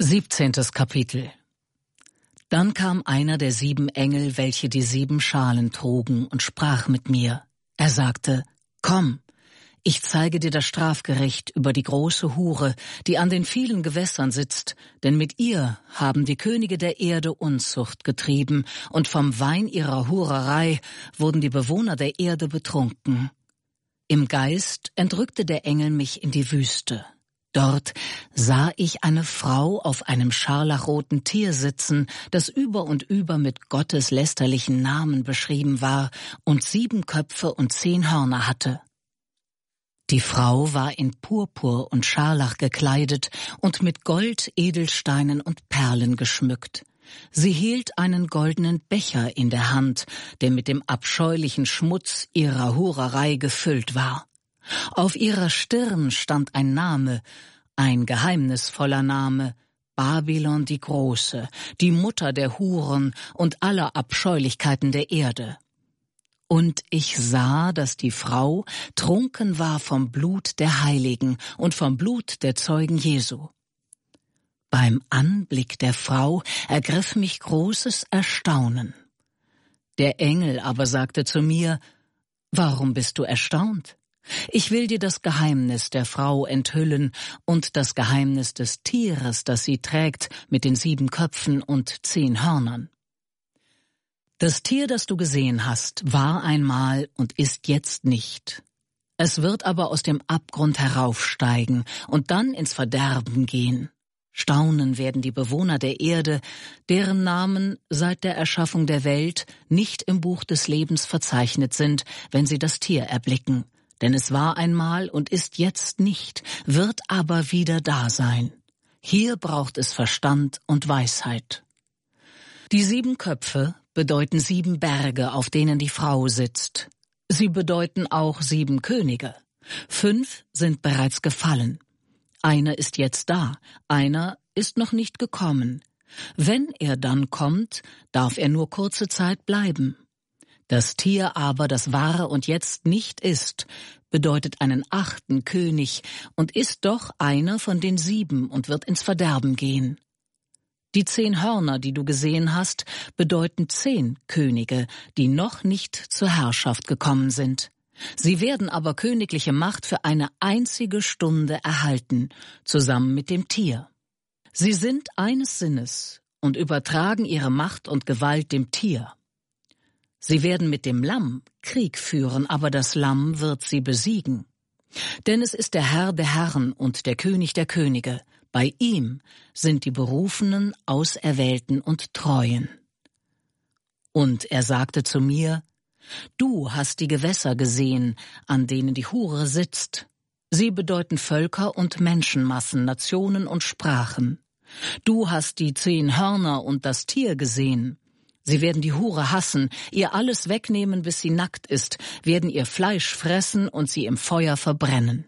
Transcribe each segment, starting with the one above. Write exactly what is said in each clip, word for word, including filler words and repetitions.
Siebzehntes Kapitel. Dann kam einer der sieben Engel, welche die sieben Schalen trugen, und sprach mit mir. Er sagte, komm, ich zeige dir das Strafgericht über die große Hure, die an den vielen Gewässern sitzt, denn mit ihr haben die Könige der Erde Unzucht getrieben, und vom Wein ihrer Hurerei wurden die Bewohner der Erde betrunken. Im Geist entrückte der Engel mich in die Wüste. Dort sah ich eine Frau auf einem scharlachroten Tier sitzen, das über und über mit Gottes lästerlichen Namen beschrieben war und sieben Köpfe und zehn Hörner hatte. Die Frau war in Purpur und Scharlach gekleidet und mit Gold, Edelsteinen und Perlen geschmückt. Sie hielt einen goldenen Becher in der Hand, der mit dem abscheulichen Schmutz ihrer Hurerei gefüllt war. Auf ihrer Stirn stand ein Name, ein geheimnisvoller Name, Babylon die Große, die Mutter der Huren und aller Abscheulichkeiten der Erde. Und ich sah, dass die Frau trunken war vom Blut der Heiligen und vom Blut der Zeugen Jesu. Beim Anblick der Frau ergriff mich großes Erstaunen. Der Engel aber sagte zu mir, »Warum bist du erstaunt? Ich will dir das Geheimnis der Frau enthüllen und das Geheimnis des Tieres, das sie trägt, mit den sieben Köpfen und zehn Hörnern. Das Tier, das du gesehen hast, war einmal und ist jetzt nicht. Es wird aber aus dem Abgrund heraufsteigen und dann ins Verderben gehen. Staunen werden die Bewohner der Erde, deren Namen seit der Erschaffung der Welt nicht im Buch des Lebens verzeichnet sind, wenn sie das Tier erblicken. Denn es war einmal und ist jetzt nicht, wird aber wieder da sein. Hier braucht es Verstand und Weisheit. Die sieben Köpfe bedeuten sieben Berge, auf denen die Frau sitzt. Sie bedeuten auch sieben Könige. Fünf sind bereits gefallen. Einer ist jetzt da, einer ist noch nicht gekommen. Wenn er dann kommt, darf er nur kurze Zeit bleiben. Das Tier aber, das war und jetzt nicht ist, bedeutet einen achten König und ist doch einer von den sieben und wird ins Verderben gehen. Die zehn Hörner, die du gesehen hast, bedeuten zehn Könige, die noch nicht zur Herrschaft gekommen sind. Sie werden aber königliche Macht für eine einzige Stunde erhalten, zusammen mit dem Tier. Sie sind eines Sinnes und übertragen ihre Macht und Gewalt dem Tier. Sie werden mit dem Lamm Krieg führen, aber das Lamm wird sie besiegen. Denn es ist der Herr der Herren und der König der Könige. Bei ihm sind die Berufenen, Auserwählten und Treuen. Und er sagte zu mir, du hast die Gewässer gesehen, an denen die Hure sitzt. Sie bedeuten Völker und Menschenmassen, Nationen und Sprachen. Du hast die zehn Hörner und das Tier gesehen. Sie werden die Hure hassen, ihr alles wegnehmen, bis sie nackt ist, werden ihr Fleisch fressen und sie im Feuer verbrennen.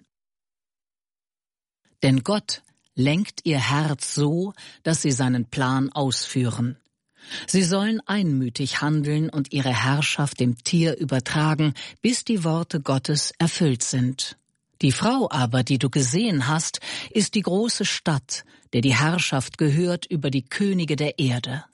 Denn Gott lenkt ihr Herz so, dass sie seinen Plan ausführen. Sie sollen einmütig handeln und ihre Herrschaft dem Tier übertragen, bis die Worte Gottes erfüllt sind. Die Frau aber, die du gesehen hast, ist die große Stadt, der die Herrschaft gehört über die Könige der Erde.